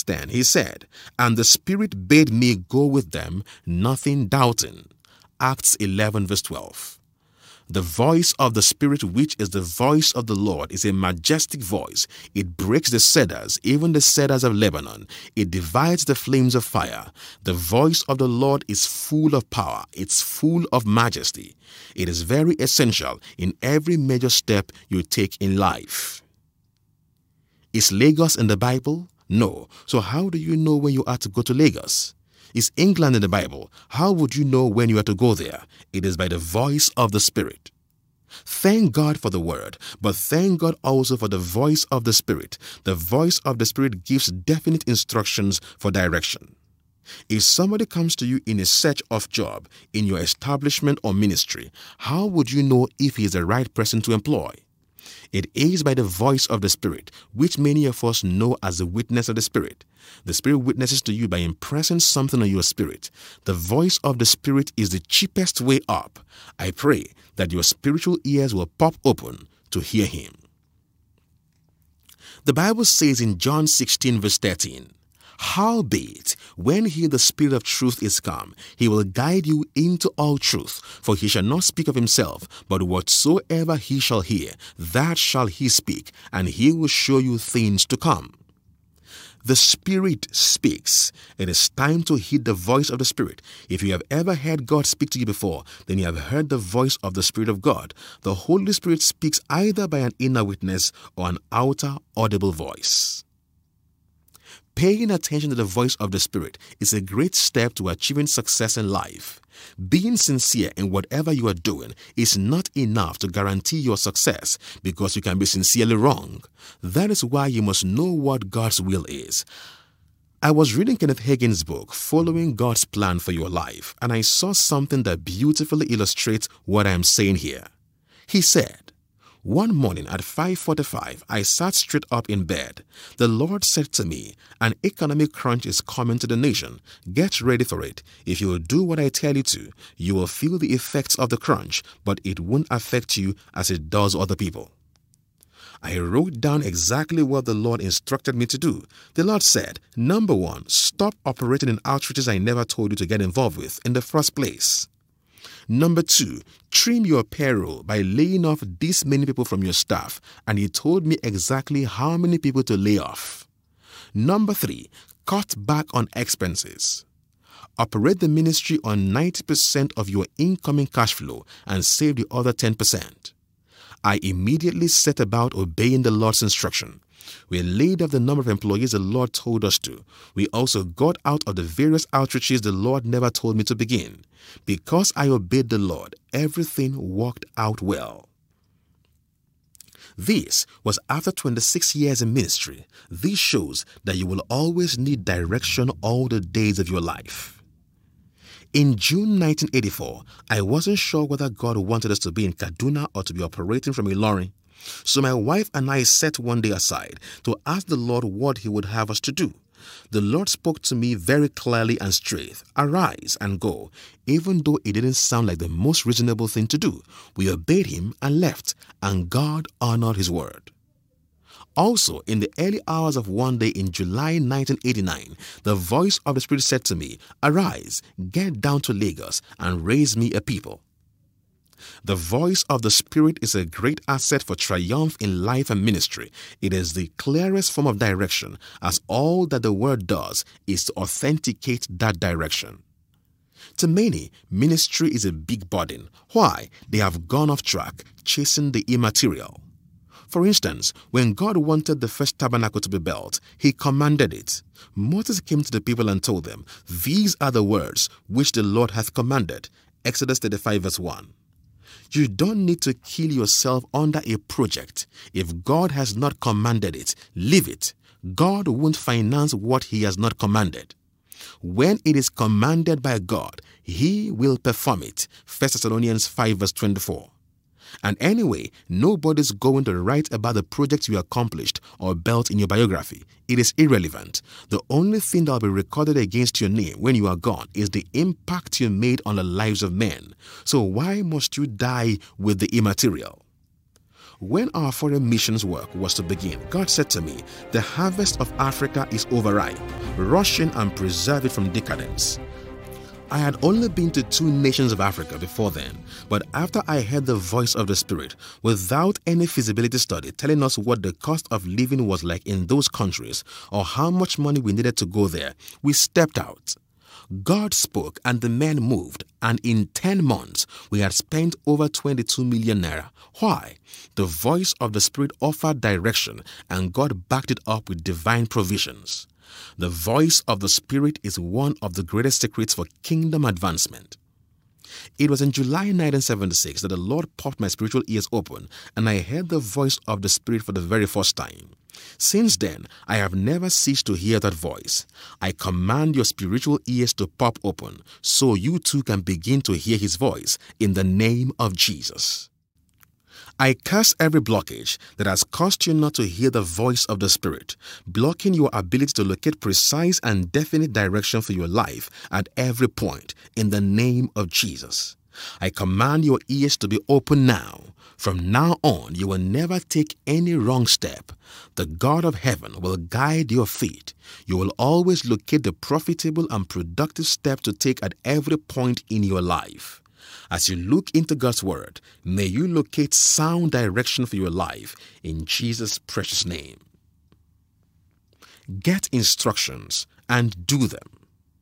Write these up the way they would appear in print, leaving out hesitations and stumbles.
10, he said, "And the Spirit bade me go with them, nothing doubting." Acts 11 verse 12. The voice of the Spirit, which is the voice of the Lord, is a majestic voice. It breaks the cedars, even the cedars of Lebanon. It divides the flames of fire. The voice of the Lord is full of power. It's full of majesty. It is very essential in every major step you take in life. Is Lagos in the Bible? No. So how do you know when you are to go to Lagos? Is England in the Bible? How would you know when you are to go there? It is by the voice of the Spirit. Thank God for the Word, but thank God also for the voice of the Spirit. The voice of the Spirit gives definite instructions for direction. If somebody comes to you in a search of job in your establishment or ministry, how would you know if he is the right person to employ? It is by the voice of the Spirit, which many of us know as the witness of the Spirit. The Spirit witnesses to you by impressing something on your spirit. The voice of the Spirit is the cheapest way up. I pray that your spiritual ears will pop open to hear Him. The Bible says in John 16 verse 13, "Howbeit, when he the Spirit of truth is come, he will guide you into all truth. For he shall not speak of himself, but whatsoever he shall hear, that shall he speak, and he will show you things to come." The Spirit speaks. It is time to heed the voice of the Spirit. If you have ever heard God speak to you before, then you have heard the voice of the Spirit of God. The Holy Spirit speaks either by an inner witness or an outer audible voice. Paying attention to the voice of the Spirit is a great step to achieving success in life. Being sincere in whatever you are doing is not enough to guarantee your success, because you can be sincerely wrong. That is why you must know what God's will is. I was reading Kenneth Hagin's book, Following God's Plan for Your Life, and I saw something that beautifully illustrates what I am saying here. He said, "One morning at 5:45, I sat straight up in bed. The Lord said to me, an economic crunch is coming to the nation. Get ready for it. If you will do what I tell you to, you will feel the effects of the crunch, but it won't affect you as it does other people." I wrote down exactly what the Lord instructed me to do. The Lord said, "Number 1, stop operating in outreaches I never told you to get involved with in the first place. Number 2, trim your payroll by laying off this many people from your staff," and He told me exactly how many people to lay off. Number 3, cut back on expenses. Operate the ministry on 90% of your incoming cash flow and save the other 10%. I immediately set about obeying the Lord's instruction. We laid off the number of employees the Lord told us to. We also got out of the various outreaches the Lord never told me to begin. Because I obeyed the Lord, everything worked out well. This was after 26 years in ministry. This shows that you will always need direction all the days of your life. In June 1984, I wasn't sure whether God wanted us to be in Kaduna or to be operating from Ilorin. So my wife and I set one day aside to ask the Lord what He would have us to do. The Lord spoke to me very clearly and straight, "Arise and go." Even though it didn't sound like the most reasonable thing to do, we obeyed Him and left, and God honored His word. Also, in the early hours of one day in July 1989, the voice of the Spirit said to me, "Arise, get down to Lagos and raise me a people." The voice of the Spirit is a great asset for triumph in life and ministry. It is the clearest form of direction, as all that the Word does is to authenticate that direction. To many, ministry is a big burden. Why? They have gone off track, chasing the immaterial. For instance, when God wanted the first tabernacle to be built, He commanded it. Moses came to the people and told them, "These are the words which the Lord hath commanded." Exodus 35 verse 1. You don't need to kill yourself under a project. If God has not commanded it, leave it. God won't finance what He has not commanded. When it is commanded by God, He will perform it. 1 Thessalonians 5 verse 24. And anyway, nobody's going to write about the projects you accomplished or built in your biography. It is irrelevant. The only thing that will be recorded against your name when you are gone is the impact you made on the lives of men. So why must you die with the immaterial? When our foreign missions work was to begin, God said to me, "The harvest of Africa is overripe. rush in and preserve it from decadence. I had only been to 2 nations of Africa before then, but after I heard the voice of the Spirit, without any feasibility study telling us what the cost of living was like in those countries or how much money we needed to go there, we stepped out. God spoke and the men moved, and in 10 months we had spent over 22 million naira. Why? The voice of the Spirit offered direction and God backed it up with divine provisions. The voice of the Spirit is one of the greatest secrets for kingdom advancement. It was in July 1976 that the Lord popped my spiritual ears open and I heard the voice of the Spirit for the very first time. Since then, I have never ceased to hear that voice. I command your spiritual ears to pop open so you too can begin to hear His voice in the name of Jesus. I curse every blockage that has caused you not to hear the voice of the Spirit, blocking your ability to locate precise and definite direction for your life at every point in the name of Jesus. I command your ears to be open now. From now on, you will never take any wrong step. The God of heaven will guide your feet. You will always locate the profitable and productive step to take at every point in your life. As you look into God's Word, may you locate sound direction for your life in Jesus' precious name. Get instructions and do them.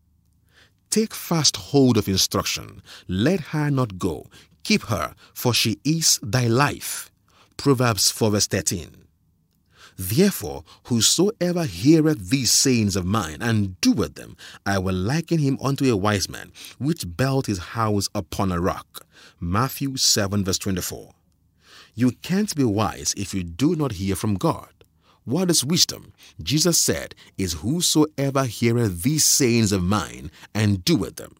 Take fast hold of instruction. Let her not go. Keep her, for she is thy life. Proverbs 4 verse 13. Therefore, whosoever heareth these sayings of mine and doeth them, I will liken him unto a wise man, which built his house upon a rock. Matthew 7 verse 24. You can't be wise if you do not hear from God. What is wisdom? Jesus said, is whosoever heareth these sayings of mine and doeth them.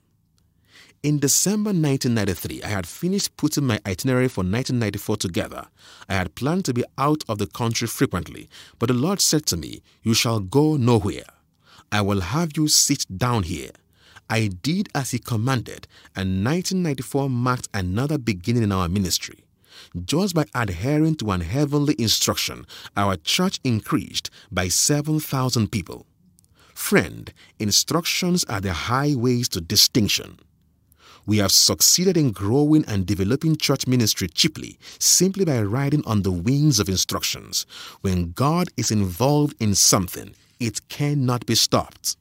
In December 1993, I had finished putting my itinerary for 1994 together. I had planned to be out of the country frequently, but the Lord said to me, you shall go nowhere. I will have you sit down here. I did as He commanded, and 1994 marked another beginning in our ministry. Just by adhering to an heavenly instruction, our church increased by 7,000 people. Friend, instructions are the highways to distinction. We have succeeded in growing and developing church ministry cheaply, simply by riding on the wings of instructions. When God is involved in something, it cannot be stopped.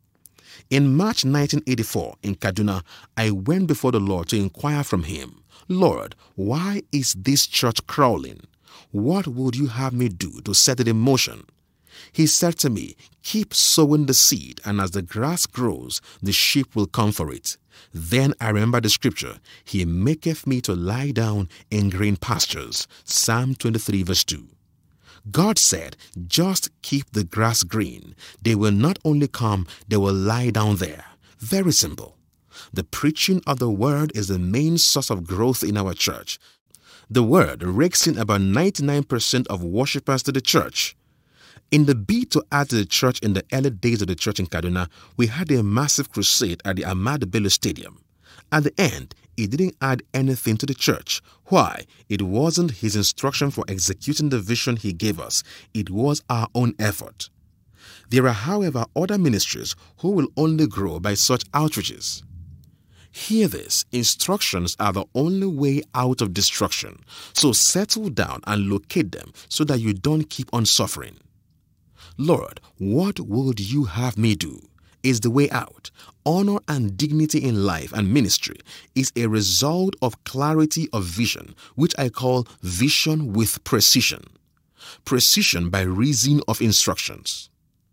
In March 1984, in Kaduna, I went before the Lord to inquire from Him, Lord, why is this church crawling? What would you have me do to set it in motion? He said to me, keep sowing the seed, and as the grass grows, the sheep will come for it. Then I remember the scripture, He maketh me to lie down in green pastures. Psalm 23 verse 2. God said, just keep the grass green. They will not only come, they will lie down there. Very simple. The preaching of the Word is the main source of growth in our church. The Word rakes in about 99% of worshippers to the church. In the bid to add to the church in the early days of the church in Kaduna, we had a massive crusade at the Ahmadu Bello Stadium. At the end, it didn't add anything to the church. Why? It wasn't His instruction for executing the vision He gave us. It was our own effort. There are, however, other ministries who will only grow by such outreaches. Hear this, instructions are the only way out of destruction. So settle down and locate them so that you don't keep on suffering. Lord, what would you have me do? Is the way out. Honor and dignity in life and ministry is a result of clarity of vision, which I call vision with precision. Precision by reason of instructions.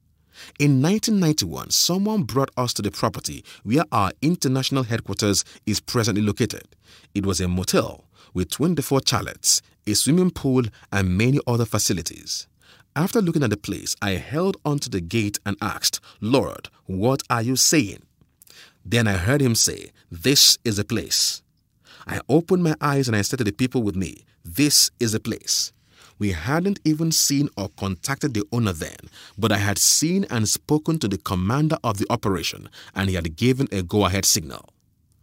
In 1991, someone brought us to the property where our international headquarters is presently located. It was a motel with 24 chalets, a swimming pool, and many other facilities. After looking at the place, I held onto the gate and asked, Lord, what are you saying? Then I heard Him say, this is the place. I opened my eyes and I said to the people with me, this is the place. We hadn't even seen or contacted the owner then, but I had seen and spoken to the commander of the operation, and he had given a go-ahead signal.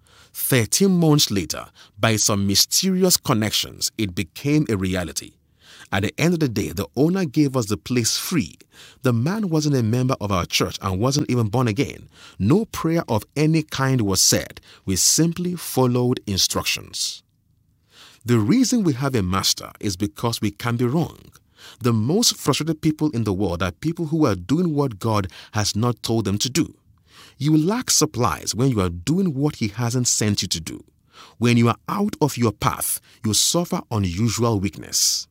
13 months later, by some mysterious connections, it became a reality. At the end of the day, the owner gave us the place free. The man wasn't a member of our church and wasn't even born again. No prayer of any kind was said. We simply followed instructions. The reason we have a master is because we can be wrong. The most frustrated people in the world are people who are doing what God has not told them to do. You lack supplies when you are doing what He hasn't sent you to do. When you are out of your path, you suffer unusual weakness.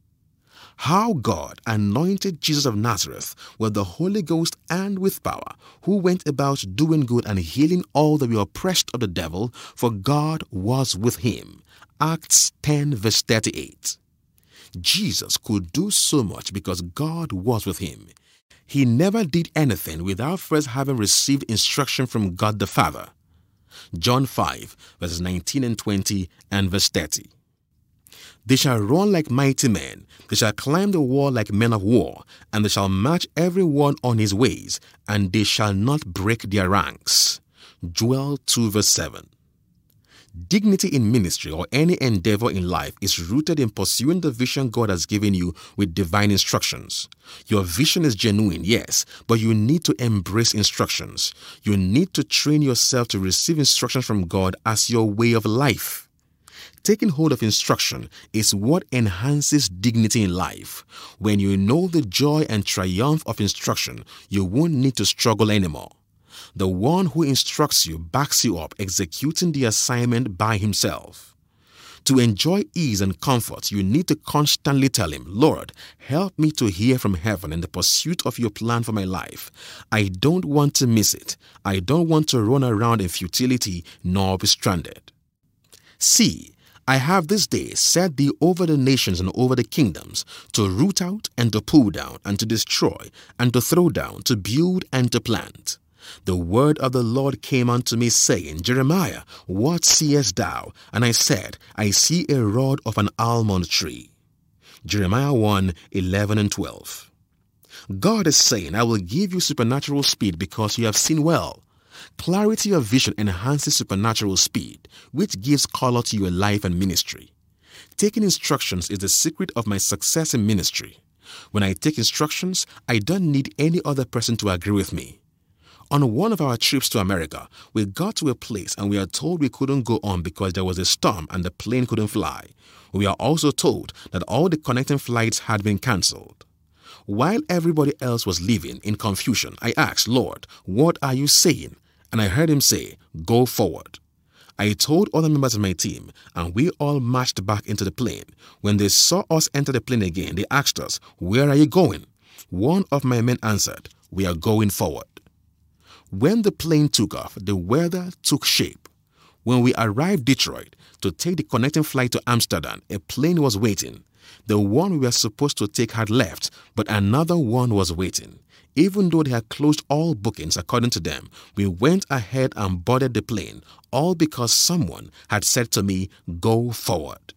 How God anointed Jesus of Nazareth with the Holy Ghost and with power, who went about doing good and healing all that were oppressed of the devil, for God was with him. Acts 10 verse 38. Jesus could do so much because God was with him. He never did anything without first having received instruction from God the Father. John 5 verses 19 and 20 and verse 30. They shall run like mighty men, they shall climb the wall like men of war, and they shall march every one on his ways, and they shall not break their ranks. Joel 2 verse 7. Dignity in ministry or any endeavor in life is rooted in pursuing the vision God has given you with divine instructions. Your vision is genuine, yes, but you need to embrace instructions. You need to train yourself to receive instructions from God as your way of life. Taking hold of instruction is what enhances dignity in life. When you know the joy and triumph of instruction, you won't need to struggle anymore. The one who instructs you backs you up, executing the assignment by himself. To enjoy ease and comfort, you need to constantly tell him, Lord, help me to hear from heaven in the pursuit of your plan for my life. I don't want to miss it. I don't want to run around in futility nor be stranded. See, I have this day set thee over the nations and over the kingdoms, to root out and to pull down and to destroy and to throw down, to build and to plant. The word of the Lord came unto me, saying, Jeremiah, what seest thou? And I said, I see a rod of an almond tree. Jeremiah 1, 11 and 12. God is saying, I will give you supernatural speed because you have seen well. Clarity of vision enhances supernatural speed, which gives color to your life and ministry. Taking instructions is the secret of my success in ministry. When I take instructions, I don't need any other person to agree with me. On one of our trips to America, we got to a place and we are told we couldn't go on because there was a storm and the plane couldn't fly. We are also told that all the connecting flights had been cancelled. While everybody else was leaving in confusion, I asked, Lord, what are you saying? And I heard him say, go forward. I told other members of my team, and we all marched back into the plane. When they saw us enter the plane again, they asked us, where are you going? One of my men answered, we are going forward. When the plane took off, the weather took shape. When we arrived Detroit to take the connecting flight to Amsterdam, a plane was waiting. The one we were supposed to take had left, but another one was waiting. Even though they had closed all bookings according to them, we went ahead and boarded the plane, all because someone had said to me, go forward.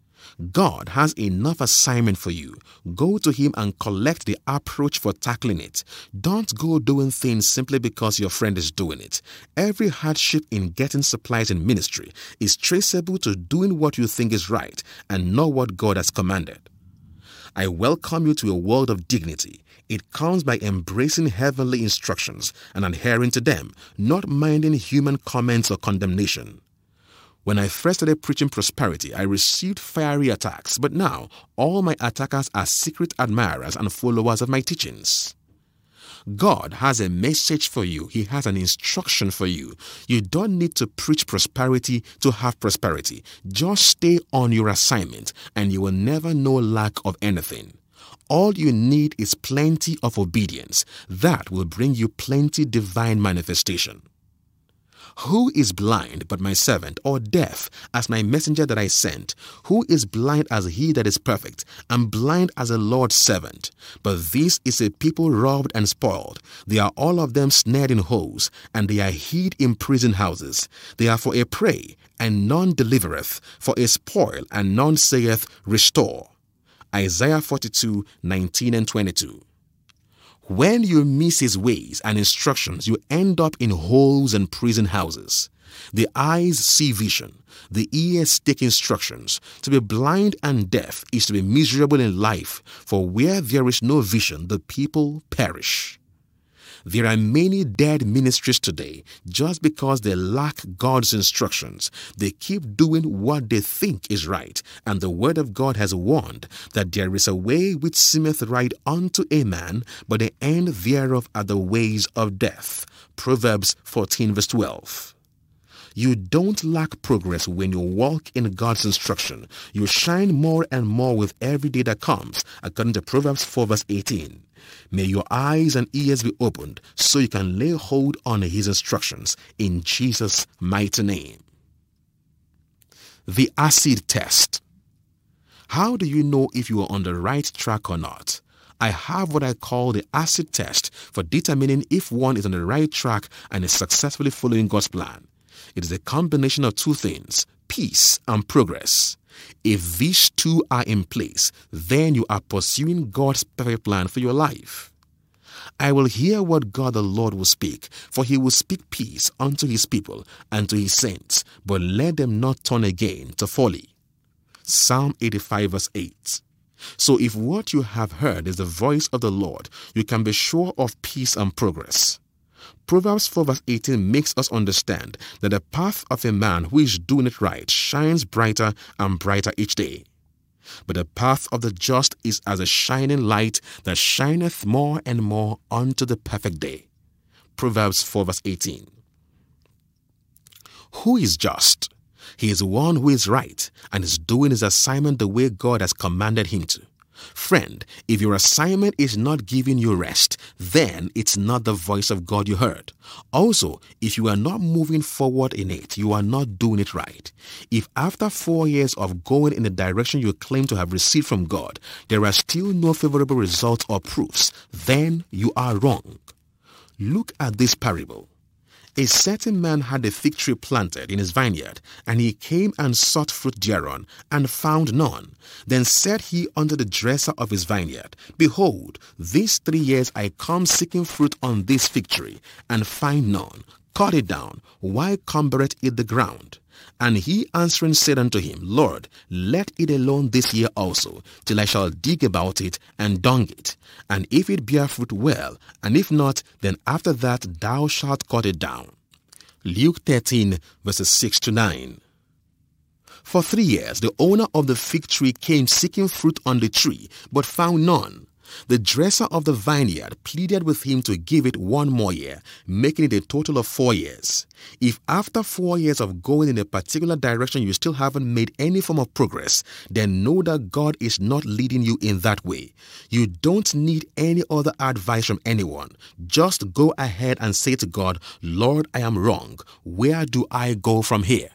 God has enough assignment for you. Go to Him and collect the approach for tackling it. Don't go doing things simply because your friend is doing it. Every hardship in getting supplies in ministry is traceable to doing what you think is right and not what God has commanded. I welcome you to a world of dignity. It comes by embracing heavenly instructions and adhering to them, not minding human comments or condemnation. When I first started preaching prosperity, I received fiery attacks, but now all my attackers are secret admirers and followers of my teachings. God has a message for you. He has an instruction for you. You don't need to preach prosperity to have prosperity. Just stay on your assignment and you will never know lack of anything. All you need is plenty of obedience. That will bring you plenty divine manifestation. Who is blind but my servant, or deaf as my messenger that I sent? Who is blind as he that is perfect, and blind as a Lord's servant? But this is a people robbed and spoiled. They are all of them snared in holes, and they are hid in prison houses. They are for a prey, and none delivereth, for a spoil, and none saith, Restore. Isaiah 42, 19 and 22. When you miss his ways and instructions, you end up in holes and prison houses. The eyes see vision, the ears take instructions. To be blind and deaf is to be miserable in life, for where there is no vision, the people perish. There are many dead ministries today just because they lack God's instructions. They keep doing what they think is right, and the word of God has warned that there is a way which seemeth right unto a man, but the end thereof are the ways of death. Proverbs 14 verse 12. You don't lack progress when you walk in God's instruction. You shine more and more with every day that comes, according to Proverbs 4 verse 18. May your eyes and ears be opened so you can lay hold on his instructions in Jesus' mighty name. The acid test. How do you know if you are on the right track or not? I have what I call the acid test for determining if one is on the right track and is successfully following God's plan. It is a combination of two things, peace and progress. If these two are in place, then you are pursuing God's perfect plan for your life. I will hear what God the Lord will speak, for he will speak peace unto his people and to his saints, but let them not turn again to folly. Psalm 85 verse 8. So if what you have heard is the voice of the Lord, you can be sure of peace and progress. Proverbs 4 verse 18 makes us understand that the path of a man who is doing it right shines brighter and brighter each day. But the path of the just is as a shining light that shineth more and more unto the perfect day. Proverbs 4 verse 18. Who is just? He is one who is right and is doing his assignment the way God has commanded him to. Friend, if your assignment is not giving you rest, then it's not the voice of God you heard. Also, if you are not moving forward in it, you are not doing it right. If after 4 years of going in the direction you claim to have received from God, there are still no favorable results or proofs, then you are wrong. Look at this parable. A certain man had a fig tree planted in his vineyard, and he came and sought fruit thereon, and found none. Then said he unto the dresser of his vineyard, Behold, these 3 years I come seeking fruit on this fig tree, and find none. Cut it down. Why cumbereth it the ground? And he answering said unto him, Lord, let it alone this year also, till I shall dig about it and dung it. And if it bear fruit, well, and if not, then after that thou shalt cut it down. Luke 13 verses 6 to 9. For 3 years the owner of the fig tree came seeking fruit on the tree, but found none. The dresser of the vineyard pleaded with him to give it 1 more year, making it a total of 4 years. If after 4 years of going in a particular direction you still haven't made any form of progress, then know that God is not leading you in that way. You don't need any other advice from anyone. Just go ahead and say to God, Lord, I am wrong. Where do I go from here?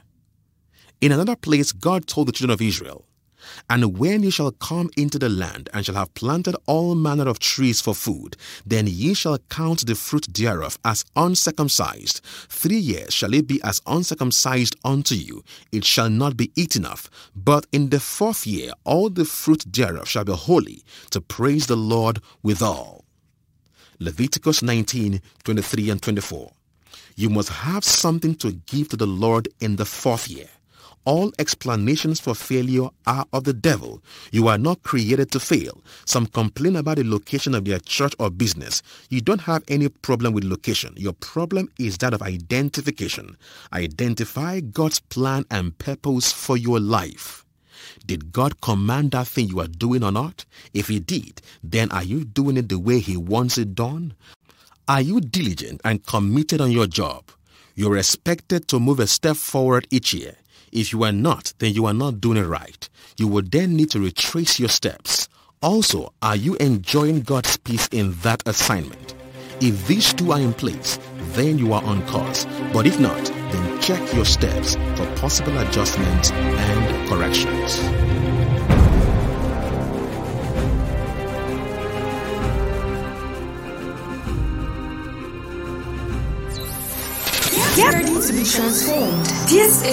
In another place, God told the children of Israel, And when ye shall come into the land, and shall have planted all manner of trees for food, then ye shall count the fruit thereof as uncircumcised. 3 years shall it be as uncircumcised unto you, it shall not be eaten of. But in the 4th year all the fruit thereof shall be holy, to praise the Lord withal. Leviticus 19, 23 and 24. You must have something to give to the Lord in the 4th year. All explanations for failure are of the devil. You are not created to fail. Some complain about the location of their church or business. You don't have any problem with location. Your problem is that of identification. Identify God's plan and purpose for your life. Did God command that thing you are doing or not? If he did, then are you doing it the way he wants it done? Are you diligent and committed on your job? You're expected to move a step forward each year. If you are not, then you are not doing it right. You will then need to retrace your steps. Also, are you enjoying God's peace in that assignment? If these two are in place, then you are on course. But if not, then check your steps for possible adjustments and corrections. Get ready to be transformed. This is